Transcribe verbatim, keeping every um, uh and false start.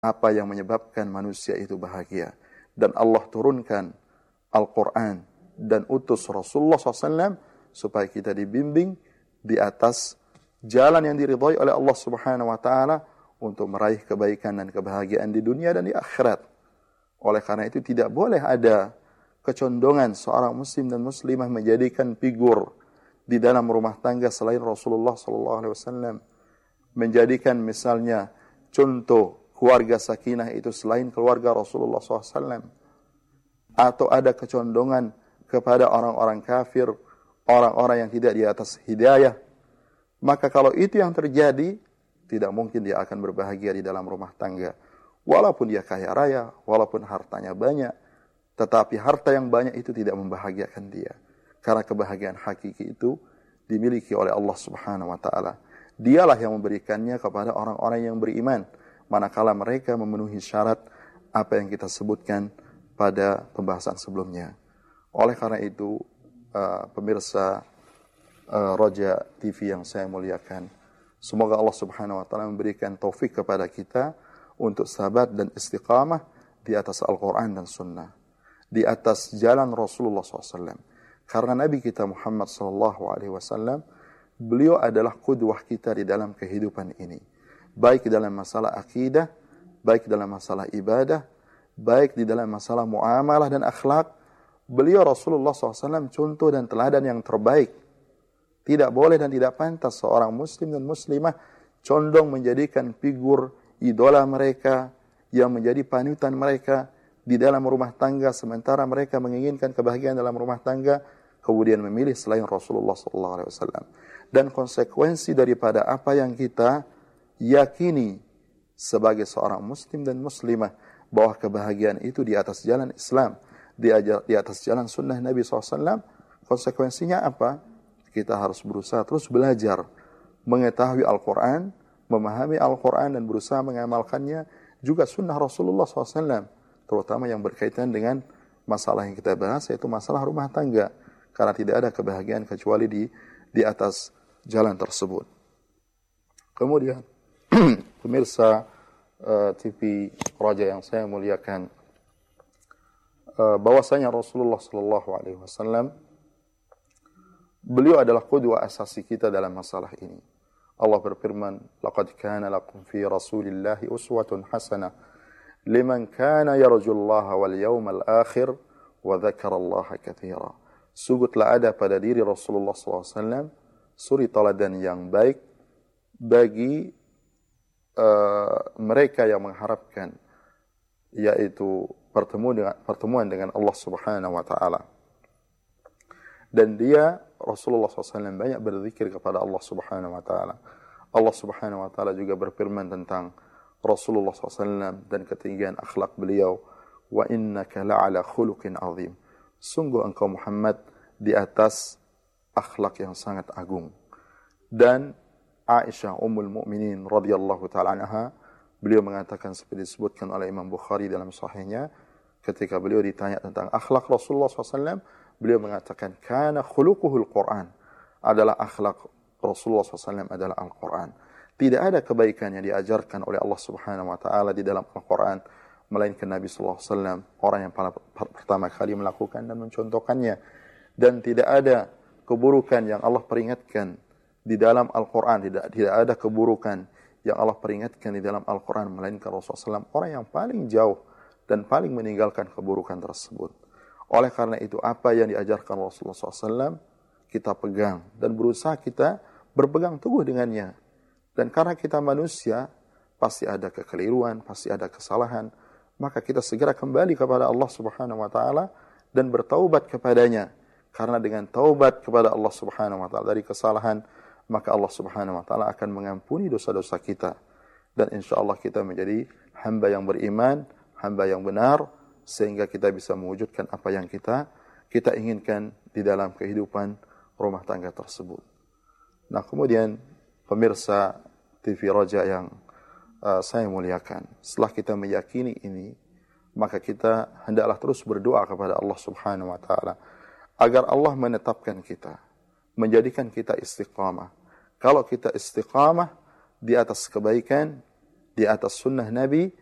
apa yang menyebabkan manusia itu bahagia. Dan Allah turunkan Al-Quran dan utus Rasulullah shallallahu alaihi wasallam supaya kita dibimbing di atas jalan yang diridhai oleh Allah Subhanahu wa taala untuk meraih kebaikan dan kebahagiaan di dunia dan di akhirat. Oleh karena itu tidak boleh ada kecondongan seorang muslim dan muslimah menjadikan figur di dalam rumah tangga selain Rasulullah sallallahu alaihi wasallam, menjadikan misalnya contoh keluarga sakinah itu selain keluarga Rasulullah sallallahu alaihi wasallam, atau ada kecondongan kepada orang-orang kafir, orang-orang yang tidak di atas hidayah. Maka kalau itu yang terjadi, tidak mungkin dia akan berbahagia di dalam rumah tangga. Walaupun dia kaya raya, walaupun hartanya banyak, tetapi harta yang banyak itu tidak membahagiakan dia. Karena kebahagiaan hakiki itu dimiliki oleh Allah Subhanahu wa taala. Dialah yang memberikannya kepada orang-orang yang beriman, manakala mereka memenuhi syarat apa yang kita sebutkan pada pembahasan sebelumnya. Oleh karena itu, uh, pemirsa uh, Roja T V yang saya muliakan, semoga Allah Subhanahu wa taala memberikan taufik kepada kita untuk sabat dan istiqamah di atas Al-Quran dan Sunnah, di atas jalan Rasulullah shallallahu alaihi wasallam. Karena Nabi kita Muhammad sallallahu alaihi wasallam, beliau adalah qudwah kita di dalam kehidupan ini, baik dalam masalah akidah, baik dalam masalah ibadah, baik di dalam masalah muamalah dan akhlak. Beliau Rasulullah shallallahu alaihi wasallam contoh dan teladan yang terbaik. Tidak boleh dan tidak pantas seorang muslim dan muslimah condong menjadikan figur idola mereka yang menjadi panutan mereka di dalam rumah tangga, sementara mereka menginginkan kebahagiaan dalam rumah tangga, kemudian memilih selain Rasulullah sallallahu alaihi wasallam. Dan konsekuensi daripada apa yang kita yakini sebagai seorang muslim dan muslimah, bahwa kebahagiaan itu di atas jalan Islam, di, di atas jalan sunnah Nabi shallallahu alaihi wasallam, konsekuensinya apa? Kita harus berusaha terus belajar, mengetahui Al-Quran, memahami Al-Quran dan berusaha mengamalkannya, juga sunnah Rasulullah shallallahu alaihi wasallam, terutama yang berkaitan dengan masalah yang kita bahas, yaitu masalah rumah tangga. Karena tidak ada kebahagiaan kecuali di di atas jalan tersebut. Kemudian, pemirsa uh, T V Raja yang saya muliakan, uh, bahwasanya Rasulullah sallallahu alaihi wasallam, beliau adalah qudwah asasi kita dalam masalah ini. Allah berfirman, "Laqad kana lakum fi Rasulillahi uswatun hasanah liman kana yarjullaha wal yawmal akhir wa dzakarallaha katsira." Sungguh telah ada pada diri Rasulullah sallallahu alaihi wasallam suri teladan yang baik bagi uh, mereka yang mengharapkan, yaitu pertemuan dengan, pertemuan dengan Allah Subhanahu wa taala. Dan dia Rasulullah sallallahu alaihi wasallam banyak berzikir kepada Allah Subhanahu wa taala. Allah Subhanahu wa taala juga berfirman tentang Rasulullah sallallahu alaihi wasallam dan ketinggian akhlak beliau, "Wa innaka la'ala khuluqin azim." Sungguh engkau Muhammad di atas akhlak yang sangat agung. Dan Aisyah Ummul Mukminin radhiyallahu taala anha, beliau mengatakan seperti disebutkan oleh Imam Bukhari dalam sahihnya, ketika beliau ditanya tentang akhlak Rasulullah sallallahu alaihi wasallam, beliau mengatakan, "Kana khuluquhul Qur'an." Adalah akhlak Rasulullah sallallahu alaihi wasallam adalah Al-Quran. Tidak ada kebaikan yang diajarkan oleh Allah Subhanahu wa taala di dalam Al-Quran melainkan Nabi sallallahu alaihi wasallam orang yang pertama kali melakukan dan mencontohkannya. Dan tidak ada keburukan yang Allah peringatkan di dalam Al-Quran, tidak tidak ada keburukan yang Allah peringatkan di dalam Al-Quran melainkan Rasulullah sallallahu alaihi wasallam orang yang paling jauh dan paling meninggalkan keburukan tersebut. Oleh karena itu, apa yang diajarkan Rasulullah sallallahu alaihi wasallam kita pegang dan berusaha kita berpegang teguh dengannya. Dan karena kita manusia, pasti ada kekeliruan, pasti ada kesalahan, maka kita segera kembali kepada Allah Subhanahu wa taala dan bertaubat kepadanya. Karena dengan taubat kepada Allah Subhanahu wa taala dari kesalahan, maka Allah Subhanahu wa taala akan mengampuni dosa-dosa kita. Dan insyaallah kita menjadi hamba yang beriman, hamba yang benar, sehingga kita bisa mewujudkan apa yang kita kita inginkan di dalam kehidupan rumah tangga tersebut. Nah, kemudian pemirsa T V Raja yang uh, saya muliakan, setelah kita meyakini ini, maka kita hendaklah terus berdoa kepada Allah Subhanahu wa taala agar Allah menetapkan kita, menjadikan kita istiqamah. Kalau kita istiqamah di atas kebaikan, di atas sunnah Nabi,